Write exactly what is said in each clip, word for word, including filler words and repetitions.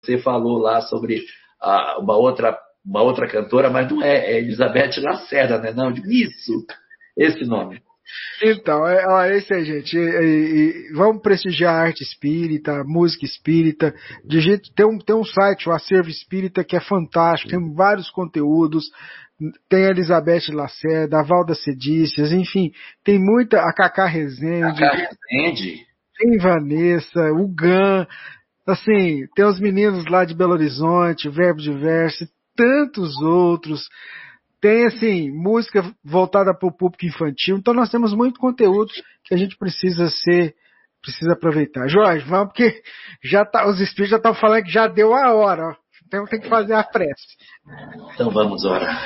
você falou lá sobre a, uma, outra, uma outra cantora, mas não é, é Elizabeth Lacerda, né? Não, isso, esse nome. Então, é, é isso aí, gente. E, e, e vamos prestigiar a arte espírita, a música espírita. De jeito, tem, um, tem um site, o Acervo Espírita, que é fantástico, tem vários conteúdos. Tem a Elizabeth Lacerda, a Valda Cedícias, enfim, tem muita. A Cacá Rezende. Cacá Rezende. Tem Vanessa, o Gan. Assim, tem os meninos lá de Belo Horizonte, Verbo Diverso, tantos outros. Tem, assim, música voltada para o público infantil. Então, nós temos muito conteúdo que a gente precisa ser, precisa aproveitar. Jorge, vamos, porque já tá, os espíritos já estão falando que já deu a hora. Ó. Então, tem que fazer a prece. Então, vamos orar.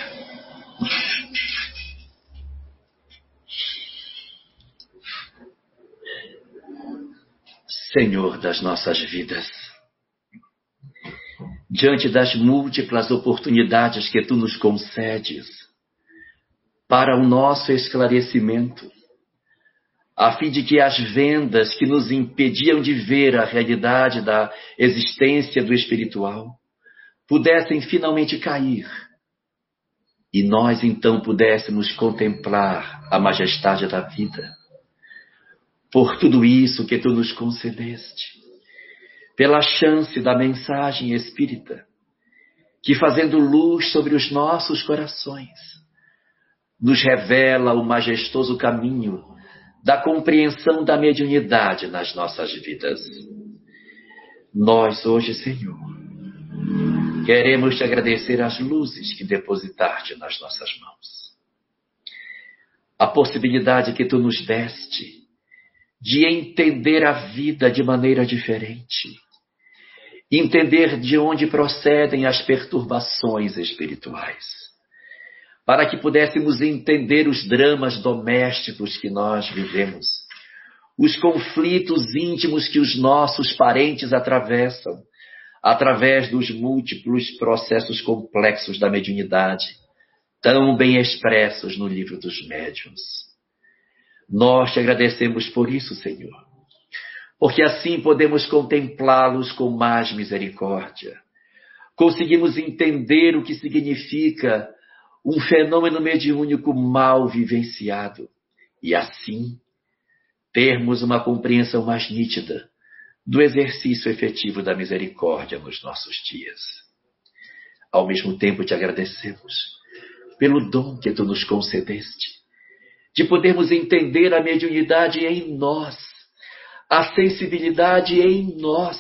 Senhor das nossas vidas, diante das múltiplas oportunidades que Tu nos concedes para o nosso esclarecimento, a fim de que as vendas que nos impediam de ver a realidade da existência do espiritual pudessem finalmente cair, e nós então pudéssemos contemplar a majestade da vida. Por tudo isso que Tu nos concedeste, pela chance da mensagem espírita, que fazendo luz sobre os nossos corações, nos revela o majestoso caminho da compreensão da mediunidade nas nossas vidas. Nós hoje, Senhor, queremos Te agradecer as luzes que depositaste nas nossas mãos. A possibilidade que Tu nos deste de entender a vida de maneira diferente, entender de onde procedem as perturbações espirituais, para que pudéssemos entender os dramas domésticos que nós vivemos, os conflitos íntimos que os nossos parentes atravessam, através dos múltiplos processos complexos da mediunidade, tão bem expressos no livro dos médiuns. Nós Te agradecemos por isso, Senhor, porque assim podemos contemplá-los com mais misericórdia. Conseguimos entender o que significa um fenômeno mediúnico mal vivenciado e assim termos uma compreensão mais nítida do exercício efetivo da misericórdia nos nossos dias. Ao mesmo tempo Te agradecemos pelo dom que Tu nos concedeste, de podermos entender a mediunidade em nós, a sensibilidade em nós,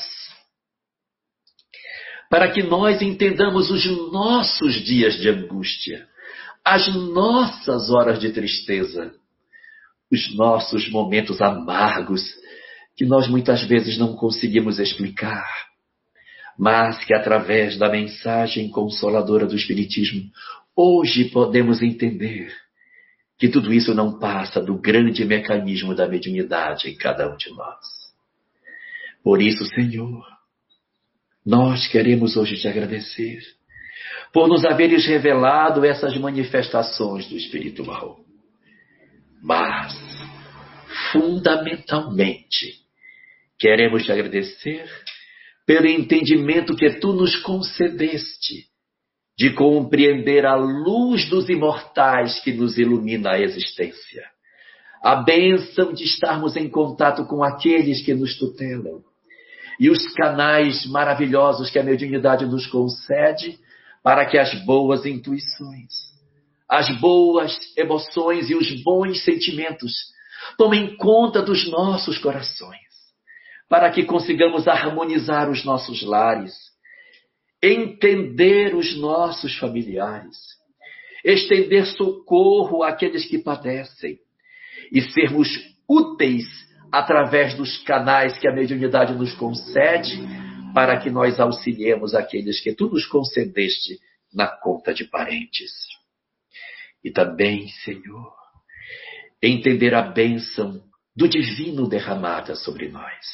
para que nós entendamos os nossos dias de angústia, as nossas horas de tristeza, os nossos momentos amargos, que nós muitas vezes não conseguimos explicar, mas que através da mensagem consoladora do Espiritismo, hoje podemos entender que tudo isso não passa do grande mecanismo da mediunidade em cada um de nós. Por isso, Senhor, nós queremos hoje Te agradecer por nos haveres revelado essas manifestações do espiritual. Mas, fundamentalmente, queremos Te agradecer pelo entendimento que Tu nos concedeste de compreender a luz dos imortais que nos ilumina a existência, a bênção de estarmos em contato com aqueles que nos tutelam e os canais maravilhosos que a mediunidade nos concede para que as boas intuições, as boas emoções e os bons sentimentos tomem conta dos nossos corações, para que consigamos harmonizar os nossos lares, entender os nossos familiares, estender socorro àqueles que padecem e sermos úteis através dos canais que a mediunidade nos concede para que nós auxiliemos aqueles que Tu nos concedeste na conta de parentes. E também, Senhor, entender a bênção do divino derramada sobre nós.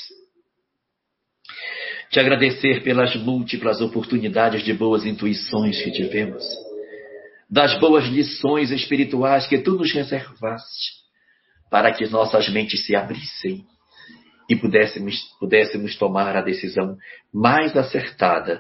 Te agradecer pelas múltiplas oportunidades de boas intuições que tivemos, das boas lições espirituais que Tu nos reservaste, para que nossas mentes se abrissem e pudéssemos, pudéssemos tomar a decisão mais acertada